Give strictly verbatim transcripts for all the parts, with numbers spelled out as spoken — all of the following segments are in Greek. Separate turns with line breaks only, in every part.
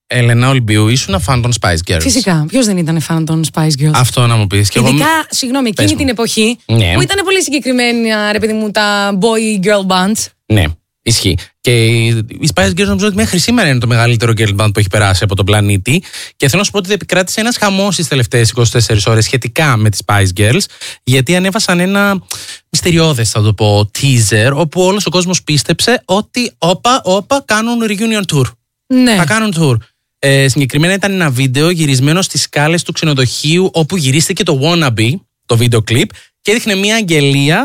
Έλενα Ολμπιού, ήσουν φαν των Spice Girls?
Φυσικά. Ποιος δεν ήταν φαν των Spice Girls?
Αυτό να μου πεις.
Ειδικά, εγώ... συγγνώμη, εκείνη την εποχή
ναι.
που ήταν πολύ συγκεκριμένα, ρε παιδί μου, τα boy-girl bands.
Ναι, ισχύει. Και οι Spice Girls νομίζω ότι μέχρι σήμερα είναι το μεγαλύτερο girl band που έχει περάσει από τον πλανήτη. Και θέλω να σου πω ότι επικράτησε ένας χαμός τις τελευταίες είκοσι τέσσερις ώρες σχετικά με τις Spice Girls, γιατί ανέβασαν ένα μυστηριώδες, θα το πω, teaser, όπου όλος ο κόσμος πίστεψε ότι όπα, όπα, κάνουν reunion tour.
Ναι.
Θα κάνουν tour. Ε, συγκεκριμένα ήταν ένα βίντεο γυρισμένο στις σκάλες του ξενοδοχείου όπου γυρίστηκε το Wannabe, το βίντεο κλιπ, και έδειχνε μια αγγελία,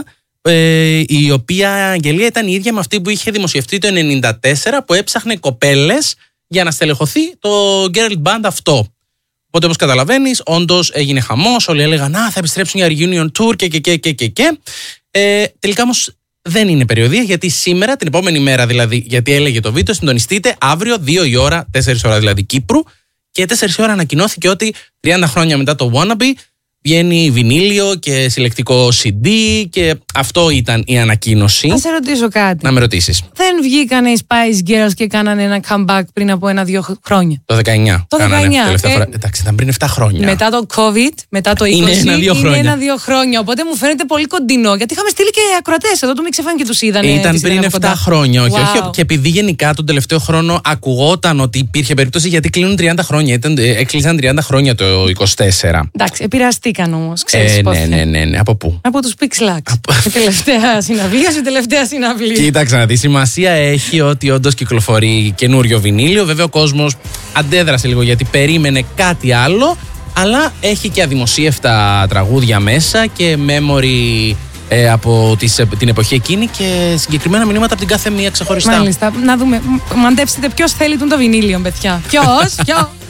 ε, η οποία αγγελία ήταν η ίδια με αυτή που είχε δημοσιευτεί το ενενήντα τέσσερα, που έψαχνε κοπέλες για να στελεχωθεί το girl band αυτό. Οπότε, όπως καταλαβαίνεις, όντως έγινε χαμός, όλοι έλεγαν «Α, θα επιστρέψουν για reunion tour» και και και και και, και. Ε, τελικά όμως δεν είναι περιοδία, γιατί σήμερα, την επόμενη μέρα δηλαδή, γιατί έλεγε το βίντεο, συντονιστείτε αύριο δύο η ώρα, τέσσερις ώρα δηλαδή Κύπρου, και τέσσερις η ώρα ανακοινώθηκε ότι τριάντα χρόνια μετά το Wannabe βγαίνει βινίλιο και συλλεκτικό σι ντι, και αυτό ήταν η ανακοίνωση.
Να σε ρωτήσω κάτι.
Να με ρωτήσεις.
Δεν βγήκανε οι Spice Girls και κάνανε ένα comeback πριν από ένα-δύο χρόνια?
Το δεκαεννιά.
Το δεκαεννιά.
Ε,
ε,
Εντάξει, ήταν πριν επτά χρόνια.
Μετά το COVID, μετά το είκοσι,
είναι ένα-δύο χρόνια.
Είναι ένα-δύο χρόνια. Οπότε μου φαίνεται πολύ κοντινό. Γιατί είχαμε στείλει και ακροατές εδώ, του μη ξεφάνει και τους είδανε.
Ήταν πριν επτά χρόνια, όχι,
wow.
όχι. Και επειδή γενικά τον τελευταίο χρόνο ακουγόταν ότι υπήρχε περίπτωση, γιατί κλείνουν τριάντα χρόνια. Ήταν, έκλεισαν τριάντα χρόνια το είκοσι τέσσερα.
Εντάξει, επηρεαστήκαν όμως. Ξέρεις
ε,
πώς.
Ναι, ναι, ναι, ναι. Από πού?
Από τους Pixlax. Από... Η τελευταία συναυλία σου, η τελευταία συναυλία.
Κοίταξε να δεις. Σημασία έχει ότι όντως κυκλοφορεί καινούριο βινίλιο. Βέβαια ο κόσμος αντέδρασε λίγο γιατί περίμενε κάτι άλλο. Αλλά έχει και αδημοσίευτα τραγούδια μέσα και memory ε, από τις, την εποχή εκείνη και συγκεκριμένα μηνύματα από την κάθε μία ξεχωριστά.
Μάλιστα. Να δούμε. Μαντέψτε ποιος θέλει τον το βινίλιο, παιδιά. Ποιος, ποιος.